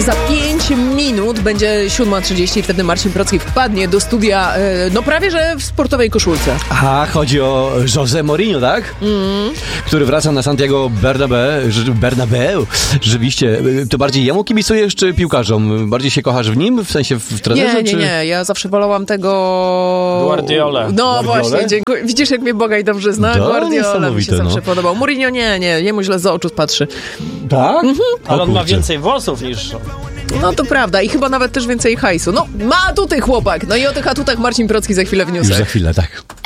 Za 5 minut będzie 7:30 i wtedy Marcin Procki wpadnie do studia, no prawie że w sportowej koszulce. Aha, chodzi o José Mourinho, tak? Który wraca na Santiago Bernabeu. Rzeczywiście. To bardziej jemu kibicujesz, czy piłkarzom? Bardziej się kochasz w nim? W sensie w trenerze? Nie. Ja zawsze wolałam tego... Guardiolę. No właśnie, dziękuję. Widzisz, jak mnie Boga i dobrze zna? Guardiola mi się zawsze podobał. Mourinho nie. Jemu źle z oczu patrzy. Tak? Ale on ma więcej włosów niż... No to prawda i chyba nawet też więcej hajsu. No, ma tutaj chłopak. No i o tych atutach Marcin Procki za chwilę w newsach. Już za chwilę, tak.